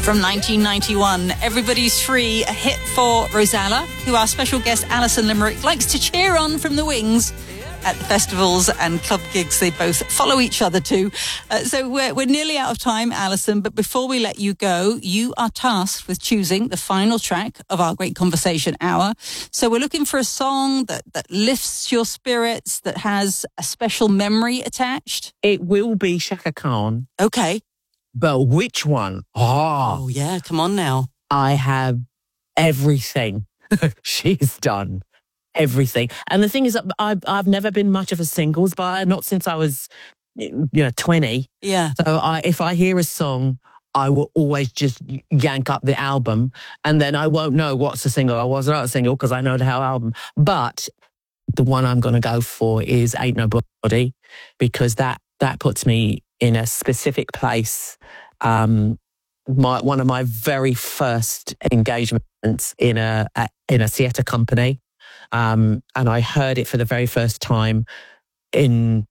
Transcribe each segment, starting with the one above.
From 1991, Everybody's Free, a hit for Rosalla, who our special guest Alison Limerick likes to cheer on from the wings at festivals and club gigs they both follow each other to. So we're nearly out of time, Alison, but before we let you go, you are tasked with choosing the final track of our Great Conversation Hour. So we're looking for a song that lifts your spirits, that has a special memory attached. It will be Chaka Khan. Okay. But which one? Oh, yeah, come on now. I have everything she's done. Everything. And the thing is, I've never been much of a singles buyer, not since I was 20. Yeah. So if I hear a song, I will always just yank up the album, and then I won't know what's a single or what's not a single because I know the whole album. But the one I'm going to go for is Ain't Nobody, because that puts me in a specific place. One of my very first engagements in a theatre company, and I heard it for the very first time because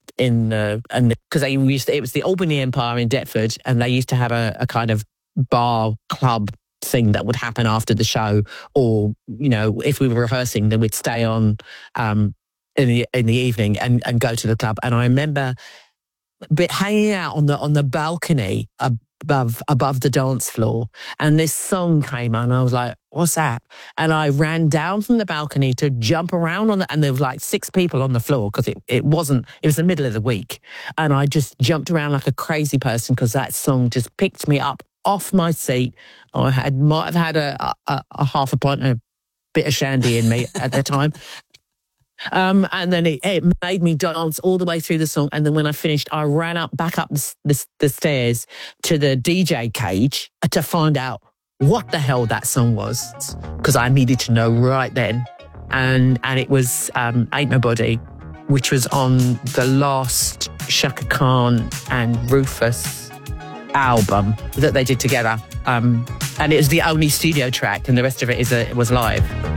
it was the Albany Empire in Deptford, and they used to have a kind of bar club thing that would happen after the show, or if we were rehearsing, then we'd stay on in the evening and go to the club. And I remember hanging out on the balcony above the dance floor, and this song came on, and I was like, what's that? And I ran down from the balcony to jump around and there was like 6 people on the floor because it was the middle of the week, and I just jumped around like a crazy person because that song just picked me up off my seat. I might have had a half a pint and a bit of shandy in me at the time. And then it made me dance all the way through the song. And then when I finished, I ran back up the stairs to the DJ cage to find out what the hell that song was, because I needed to know right then. And it was Ain't Nobody, which was on the last Chaka Khan and Rufus album that they did together. And it was the only studio track, and the rest of it was live.